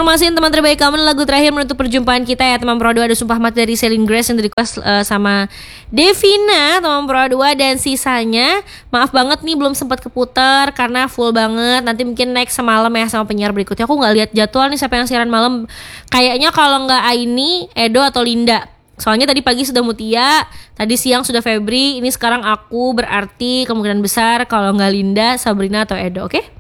informasiin teman terbaik kamu, lagu terakhir menutup perjumpaan kita ya teman Pro 2. Ada Sumpah Mati dari Celine Grace yang request sama Devina teman Pro 2. Dan sisanya maaf banget nih belum sempat keputar karena full banget. Nanti mungkin next semalam ya sama penyiar berikutnya. Aku gak lihat jadwal nih siapa yang siaran malam. Kayaknya kalau gak Aini, Edo atau Linda. Soalnya tadi pagi sudah Mutia, tadi siang sudah Febri, ini sekarang aku, berarti kemungkinan besar kalau nggak Linda, Sabrina atau Edo, oke?